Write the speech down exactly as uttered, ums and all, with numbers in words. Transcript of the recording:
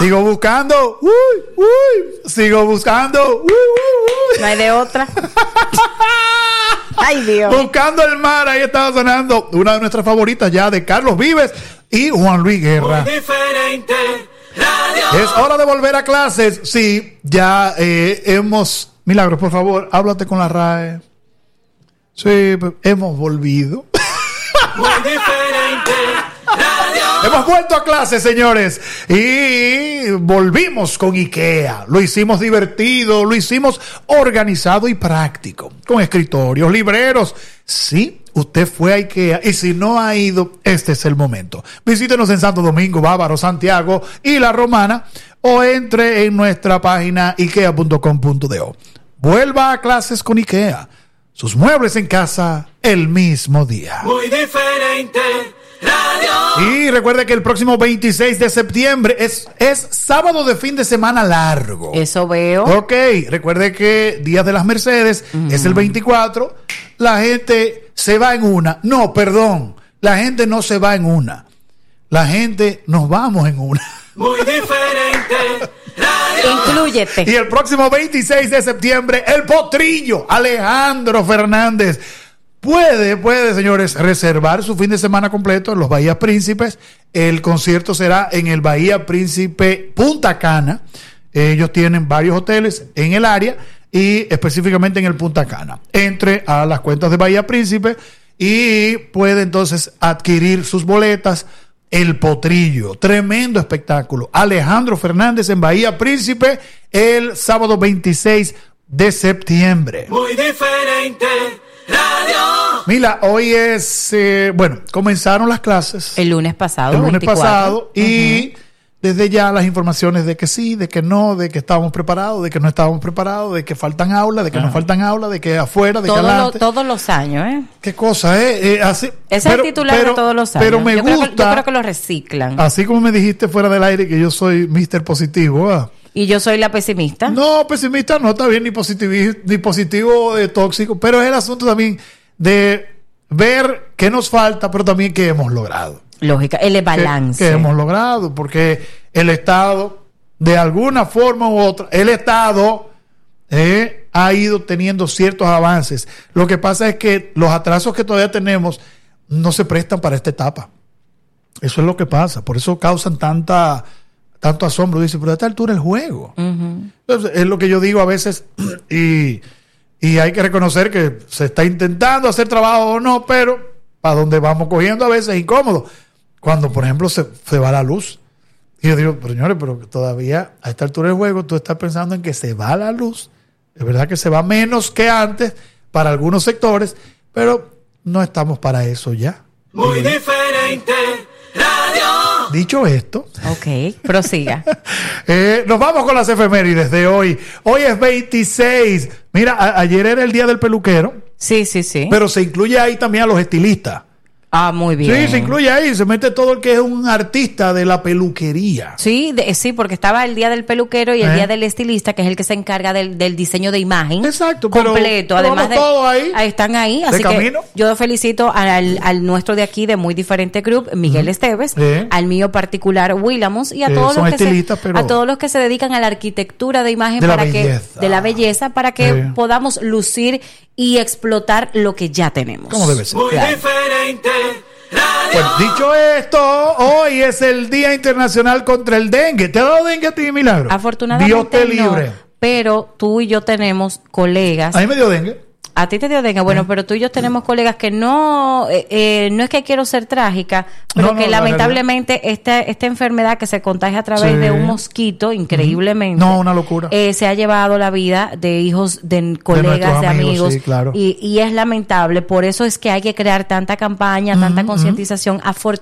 Sigo buscando. Uy, uy. Sigo buscando. Uy, uy, uy. No hay de otra. Ay, Dios. Buscando el mar. Ahí estaba sonando una de nuestras favoritas ya de Carlos Vives y Juan Luis Guerra. Muy diferente radio. Es hora de volver a clases. Sí, ya eh, hemos... Milagros, por favor, háblate con la R A E. Sí, hemos volvido. Muy diferente radio. Hemos vuelto a clases, señores. Y volvimos con IKEA. Lo hicimos divertido, lo hicimos organizado y práctico. Con escritorios, libreros. Sí, usted fue a IKEA. Y si no ha ido, este es el momento. Visítenos en Santo Domingo, Bávaro, Santiago y La Romana. O entre en nuestra página ikea punto com punto do. Vuelva a clases con IKEA. Sus muebles en casa el mismo día. Muy diferente radio. Y recuerde que el próximo veintiséis de septiembre es, es sábado de fin de semana largo. Eso veo. Ok, recuerde que Días de las Mercedes mm. es el veinticuatro. La gente se va en una. No, perdón. La gente no se va en una. La gente nos vamos en una. Muy diferente radio. Inclúyete. Y el próximo veintiséis de septiembre, el potrillo Alejandro Fernández. Puede, puede, señores, reservar su fin de semana completo en los Bahías Príncipes. El concierto será en el Bahía Príncipe Punta Cana. Ellos tienen varios hoteles en el área y específicamente en el Punta Cana. Entre a las cuentas de Bahía Príncipe y puede entonces adquirir sus boletas. El Potrillo, tremendo espectáculo. Alejandro Fernández en Bahía Príncipe el sábado veintiséis de septiembre. Muy diferente radio. Mira, hoy es, eh, bueno, comenzaron las clases. El lunes pasado. El lunes veinticuatro. pasado. Y uh-huh. desde ya las informaciones de que sí, de que no, de que estábamos preparados, de que no estábamos preparados, de que faltan aulas, de que uh-huh. no faltan aulas, de que afuera, de Todo que adelante. Lo, todos los años, ¿eh? Qué cosa, ¿eh? eh así, Ese pero, es el titular pero, de todos los años. Pero me yo gusta. Creo que, yo creo que lo reciclan. Así como me dijiste fuera del aire que yo soy mister Positivo, ¿eh? Y yo soy la pesimista. No, pesimista no, está bien, ni positivo, ni positivo eh, tóxico, pero es el asunto también de ver qué nos falta, pero también qué hemos logrado. Lógica, el balance. Que, que hemos logrado, porque el Estado, de alguna forma u otra, el Estado eh, ha ido teniendo ciertos avances. Lo que pasa es que los atrasos que todavía tenemos no se prestan para esta etapa. Eso es lo que pasa. Por eso causan tanta... tanto asombro. Dice, pero a esta altura el juego. Uh-huh. Entonces, es lo que yo digo a veces y, y hay que reconocer que se está intentando hacer trabajo o no, pero para donde vamos cogiendo a veces es incómodo. Cuando, por ejemplo, se, se va la luz. Y yo digo, pero señores, pero todavía a esta altura del juego tú estás pensando en que se va la luz. Es verdad que se va menos que antes para algunos sectores, pero no estamos para eso ya. Muy ¿sí? diferente radio. Dicho esto, ok, prosiga. eh, nos vamos con las efemérides de hoy. Hoy es veintiséis. Mira, a- ayer era el día del peluquero. Sí, sí, sí. Pero se incluye ahí también a los estilistas. Ah, muy bien. Sí, se incluye ahí, se mete todo el que es un artista de la peluquería. Sí, de, sí, porque estaba el día del peluquero y el ¿Eh? día del estilista, que es el que se encarga del, del diseño de imagen. Exacto, pero completo. pero Además de todo ahí. ahí están ahí. De Así camino. que yo felicito al, al nuestro de aquí de Muy Diferente Group, Miguel uh-huh. Esteves, ¿Eh? al mío particular Willamos y a Eh, todos son los que estilistas, se, pero a todos los que se dedican a la arquitectura de imagen de la para que belleza. de la belleza para que Eh. podamos lucir y explotar lo que ya tenemos. ¿Cómo debe ser? Muy Claro. diferente radio. Bueno, dicho esto, hoy es el Día Internacional contra el Dengue. ¿Te ha dado dengue a ti, Milagro? Afortunadamente Dios te no, libre. pero tú y yo tenemos colegas. A mí me dio dengue. A ti te dio dengue, bueno, ¿Eh? pero tú y yo tenemos colegas que no, eh, eh, no es que quiero ser trágica, pero No, que no, la lamentablemente esta, esta enfermedad que se contagia a través Sí. de un mosquito, increíblemente, No, una locura. eh, se ha llevado la vida de hijos de colegas, de, nuestros amigos, amigos, sí, claro. y, y es lamentable, por eso es que hay que crear tanta campaña, tanta concientización. Afortunadamente